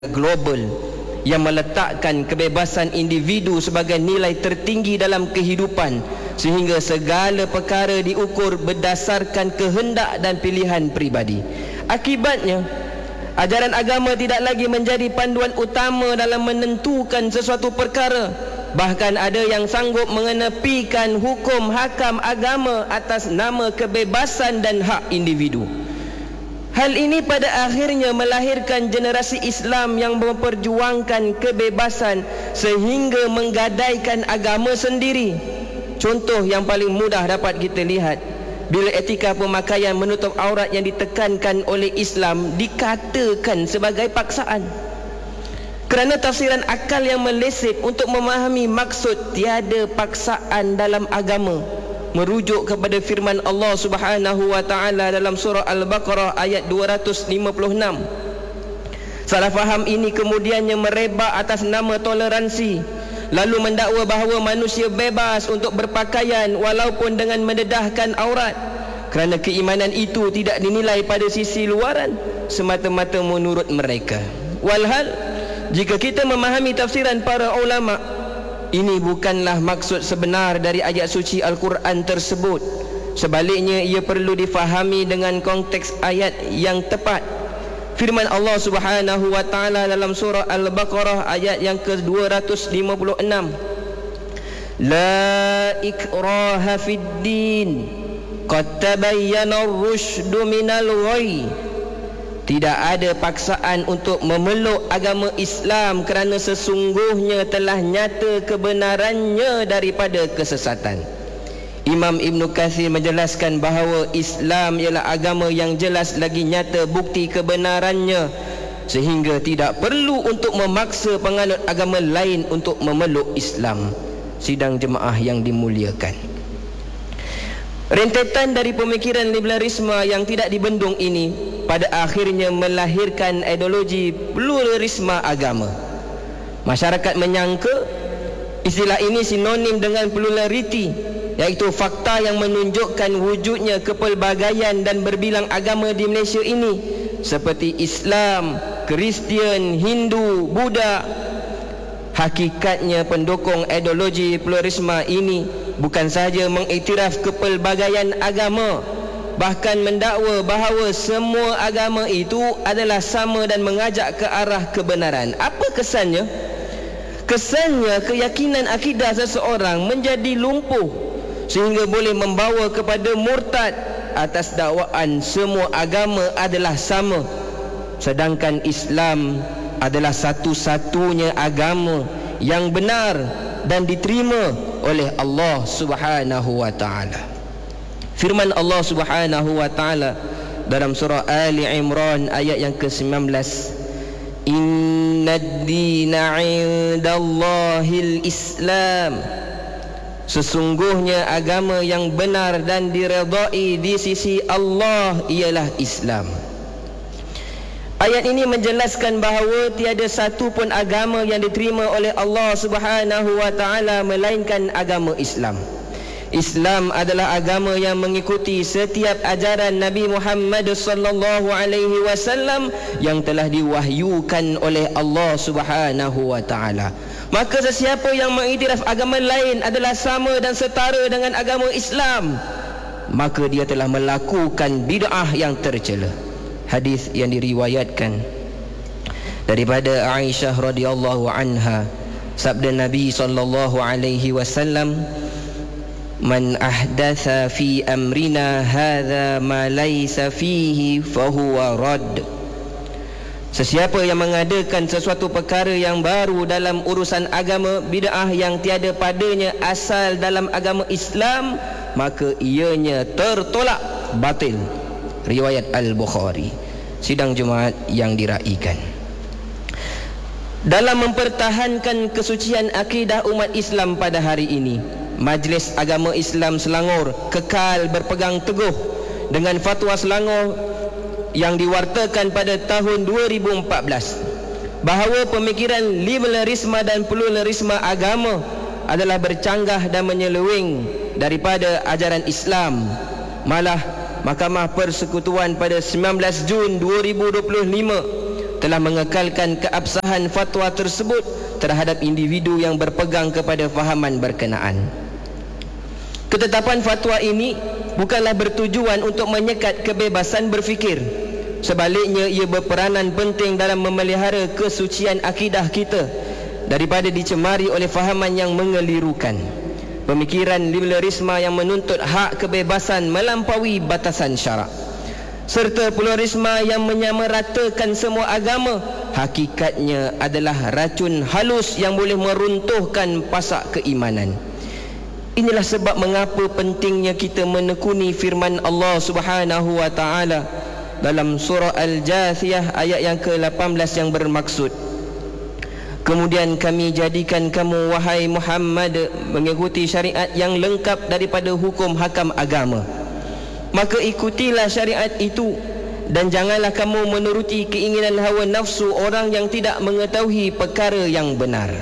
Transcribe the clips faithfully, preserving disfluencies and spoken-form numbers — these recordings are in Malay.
global yang meletakkan kebebasan individu sebagai nilai tertinggi dalam kehidupan, sehingga segala perkara diukur berdasarkan kehendak dan pilihan peribadi. Akibatnya, ajaran agama tidak lagi menjadi panduan utama dalam menentukan sesuatu perkara. Bahkan ada yang sanggup mengenepikan hukum hakam agama atas nama kebebasan dan hak individu. Hal ini pada akhirnya melahirkan generasi Islam yang memperjuangkan kebebasan sehingga menggadaikan agama sendiri. Contoh yang paling mudah dapat kita lihat, bila etika pemakaian menutup aurat yang ditekankan oleh Islam dikatakan sebagai paksaan. Kerana tafsiran akal yang meleset untuk memahami maksud tiada paksaan dalam agama, merujuk kepada firman Allah Subhanahu wa taala dalam surah Al-Baqarah ayat dua ratus lima puluh enam. Salah faham ini kemudiannya merebak atas nama toleransi, lalu mendakwa bahawa manusia bebas untuk berpakaian walaupun dengan mendedahkan aurat, kerana keimanan itu tidak dinilai pada sisi luaran, semata-mata menurut mereka. Walhal, jika kita memahami tafsiran para ulama, ini bukanlah maksud sebenar dari ayat suci Al-Quran tersebut. Sebaliknya, ia perlu difahami dengan konteks ayat yang tepat. Firman Allah Subhanahu wa taala dalam surah Al-Baqarah ayat yang ke dua ratus lima puluh enam. La ikraha fid din, qad tabayyana ar-rusydu minal ghayy. Tidak ada paksaan untuk memeluk agama Islam kerana sesungguhnya telah nyata kebenarannya daripada kesesatan. Imam Ibn Katsir menjelaskan bahawa Islam ialah agama yang jelas lagi nyata bukti kebenarannya, sehingga tidak perlu untuk memaksa penganut agama lain untuk memeluk Islam. Sidang jemaah yang dimuliakan, rentetan dari pemikiran liberalisme yang tidak dibendung ini pada akhirnya melahirkan ideologi pluralisme agama. Masyarakat menyangka istilah ini sinonim dengan plurality, iaitu fakta yang menunjukkan wujudnya kepelbagaian dan berbilang agama di Malaysia ini, seperti Islam, Kristian, Hindu, Buddha. Hakikatnya pendukung ideologi pluralisme ini bukan sahaja mengiktiraf kepelbagaian agama, bahkan mendakwa bahawa semua agama itu adalah sama dan mengajak ke arah kebenaran. Apa kesannya? Kesannya keyakinan akidah seseorang menjadi lumpuh sehingga boleh membawa kepada murtad atas dakwaan semua agama adalah sama, sedangkan Islam adalah satu-satunya agama yang benar dan diterima oleh Allah Subhanahu wa taala. Firman Allah Subhanahu wa taala dalam surah Ali Imran ayat yang ke sembilan belas, Innad dina 'indallahil Islam. Sesungguhnya agama yang benar dan diredai di sisi Allah ialah Islam. Ayat ini menjelaskan bahawa tiada satu pun agama yang diterima oleh Allah Subhanahu wa taala melainkan agama Islam. Islam adalah agama yang mengikuti setiap ajaran Nabi Muhammad sallallahu alaihi wasallam yang telah diwahyukan oleh Allah Subhanahu wa taala. Maka sesiapa yang mengiktiraf agama lain adalah sama dan setara dengan agama Islam, maka dia telah melakukan bid'ah yang tercela. Hadis yang diriwayatkan daripada Aisyah radhiyallahu anha, sabda Nabi sallallahu alaihi wasallam, Man ahdatha fi amrina hadha ma laysa fihi fahuwa rad. Sesiapa yang mengadakan sesuatu perkara yang baru dalam urusan agama, bid'ah yang tiada padanya asal dalam agama Islam, maka ianya tertolak, batil. Riwayat Al-Bukhari. Sidang Jumaat yang diraikan, dalam mempertahankan kesucian akidah umat Islam pada hari ini, Majlis Agama Islam Selangor kekal berpegang teguh dengan fatwa Selangor yang diwartakan pada tahun dua ribu empat belas bahawa pemikiran liberalisme dan pluralisme agama adalah bercanggah dan menyeleweng daripada ajaran Islam. Malah Mahkamah Persekutuan pada sembilan belas Jun dua ribu dua puluh lima telah mengekalkan keabsahan fatwa tersebut terhadap individu yang berpegang kepada fahaman berkenaan. Ketetapan fatwa ini bukanlah bertujuan untuk menyekat kebebasan berfikir. Sebaliknya, ia berperanan penting dalam memelihara kesucian akidah kita daripada dicemari oleh fahaman yang mengelirukan. Pemikiran liberalisme yang menuntut hak kebebasan melampaui batasan syarak, serta pluralisme yang menyamaratakan semua agama, hakikatnya adalah racun halus yang boleh meruntuhkan pasak keimanan. Inilah sebab mengapa pentingnya kita menekuni firman Allah Subhanahu wa taala dalam surah Al-Jathiyah ayat yang ke lapan belas yang bermaksud, kemudian kami jadikan kamu wahai Muhammad mengikuti syariat yang lengkap daripada hukum hakam agama. Maka ikutilah syariat itu dan janganlah kamu menuruti keinginan hawa nafsu orang yang tidak mengetahui perkara yang benar.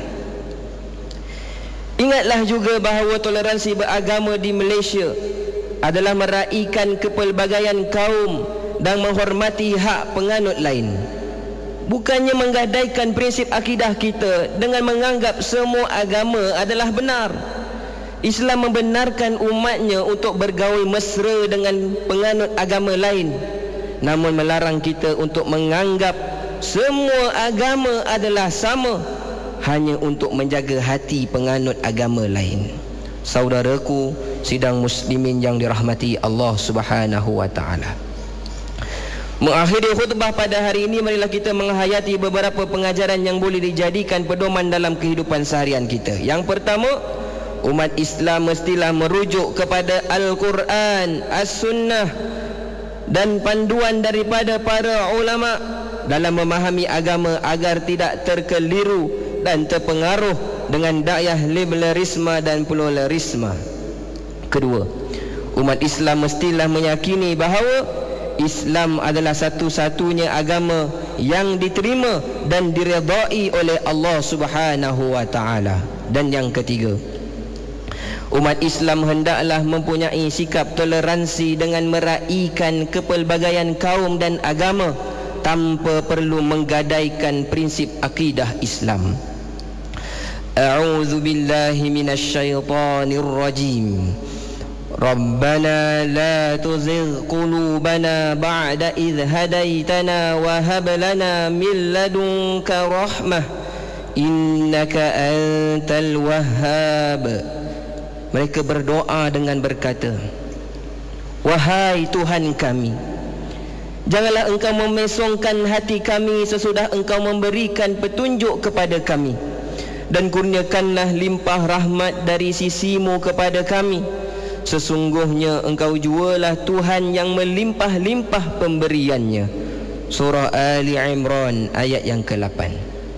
Ingatlah juga bahawa toleransi beragama di Malaysia adalah meraihkan kepelbagaian kaum dan menghormati hak penganut lain, bukannya menggadaikan prinsip akidah kita dengan menganggap semua agama adalah benar. Islam membenarkan umatnya untuk bergaul mesra dengan penganut agama lain, namun melarang kita untuk menganggap semua agama adalah sama hanya untuk menjaga hati penganut agama lain. Saudaraku sidang muslimin yang dirahmati Allah Subhanahu wa taala, mengakhiri khutbah pada hari ini, marilah kita menghayati beberapa pengajaran yang boleh dijadikan pedoman dalam kehidupan seharian kita. Yang pertama, umat Islam mestilah merujuk kepada Al-Quran, As-Sunnah dan panduan daripada para ulama dalam memahami agama agar tidak terkeliru dan terpengaruh dengan dayah liberalisme dan pluralisme. Kedua, umat Islam mestilah meyakini bahawa Islam adalah satu-satunya agama yang diterima dan diredai oleh Allah Subhanahu wa taala. Dan yang ketiga, umat Islam hendaklah mempunyai sikap toleransi dengan meraihkan kepelbagaian kaum dan agama tanpa perlu menggadaikan prinsip akidah Islam. A'udzu billahi minasy syaithanir rajim. Rabbana la tuzigh qulubana ba'da idh hadaitana wa hab lana min ladunka rahmah innaka antal wahhab. Mereka berdoa dengan berkata, wahai Tuhan kami, janganlah engkau memesongkan hati kami sesudah engkau memberikan petunjuk kepada kami, dan kurniakanlah limpah rahmat dari sisimu kepada kami. Sesungguhnya engkau jualah Tuhan yang melimpah-limpah pemberiannya. Surah Ali Imran ayat yang ke lapan.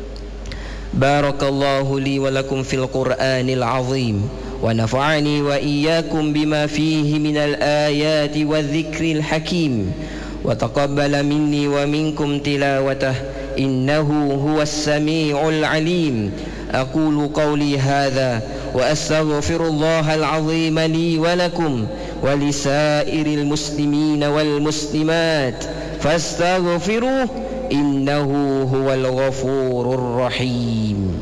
Barakallahu li wa lakum fil Qur'anil azim wa nafa'ani wa iyyakum bima fihi minal ayati wa dhikril hakim wa taqabbala minni wa minkum tilawatah innahu huwas sami'ul alim. أقول قولي هذا وأستغفر الله العظيم لي ولكم ولسائر المسلمين والمسلمات فاستغفروه إنه هو الغفور الرحيم.